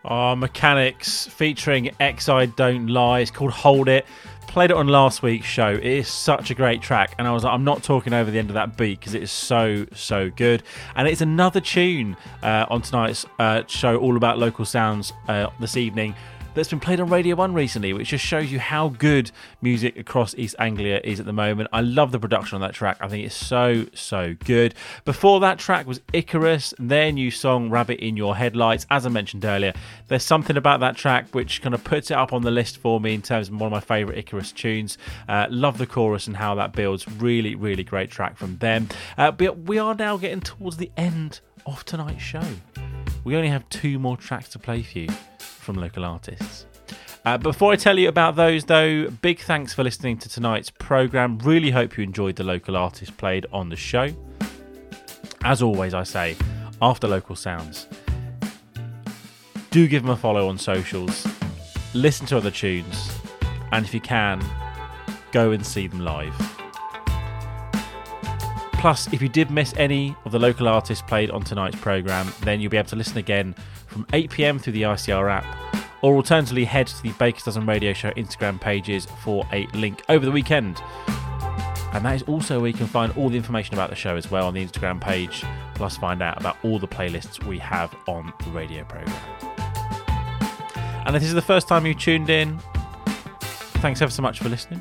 Mechanics featuring XI Don't Lie. It's called Hold It. Played it on last week's show. It is such a great track, and I was like, I'm not talking over the end of that beat because it is so good. And it's another tune on tonight's show, all about local sounds this evening, that's been played on Radio 1 recently, which just shows you how good music across East Anglia is at the moment. I love the production on that track. I think it's so good. Before that track was Icarus, their new song Rabbit in Your Headlights. As I mentioned earlier, there's something about that track which kind of puts it up on the list for me in terms of one of my favourite Icarus tunes. Love the chorus and how that builds. Really great track from them. But we are now getting towards the end of tonight's show. We only have 2 more tracks to play for you from local artists. Before I tell you about those though, big thanks for listening to tonight's programme. Really hope you enjoyed the local artists played on the show. As always I say, after Local Sounds, do give them a follow on socials, listen to other tunes, and if you can, go and see them live. Plus, if you did miss any of the local artists played on tonight's programme, then you'll be able to listen again from 8 PM through the ICR app, or alternatively head to the Baker's Dozen Radio Show Instagram pages for a link over the weekend. And that is also where you can find all the information about the show as well on the Instagram page, plus find out about all the playlists we have on the radio programme. And if this is the first time you tuned in, thanks ever so much for listening.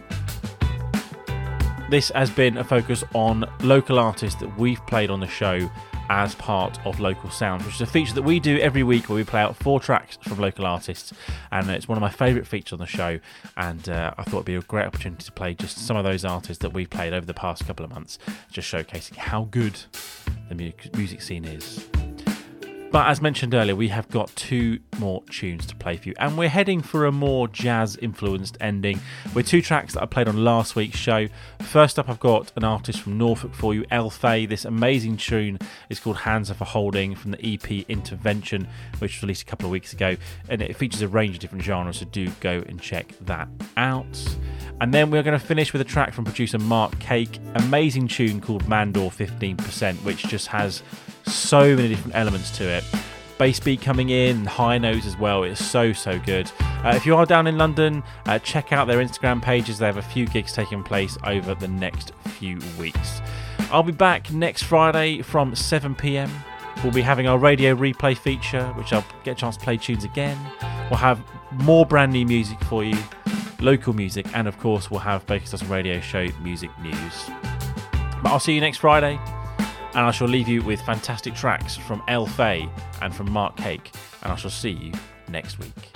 This has been a focus on local artists that we've played on the show as part of Local Sounds, which is a feature that we do every week where we play out 4 tracks from local artists, and it's one of my favourite features on the show, and I thought it'd be a great opportunity to play just some of those artists that we've played over the past couple of months, just showcasing how good the music scene is. But as mentioned earlier, we have got 2 more tunes to play for you, and we're heading for a more jazz-influenced ending with 2 tracks that I played on last week's show. First up, I've got an artist from Norfolk for you, El Fay. This amazing tune is called Hands Are For Holding from the EP Intervention, which was released a couple of weeks ago, and it features a range of different genres, so do go and check that out. And then we're going to finish with a track from producer Mark Cake, amazing tune called Mandor 15%, which just has so many different elements to it. Bass beat coming in, high notes as well. It's so good. If you are down in London, check out their Instagram pages. They have a few gigs taking place over the next few weeks. I'll be back next Friday from 7 PM. We'll be having our radio replay feature, which I'll get a chance to play tunes again. We'll have more brand new music for you, local music, and of course we'll have Baker's Dozen Radio Show music news. But I'll see you next Friday, and I shall leave you with fantastic tracks from El Fay and from Mark Cake, and I shall see you next week.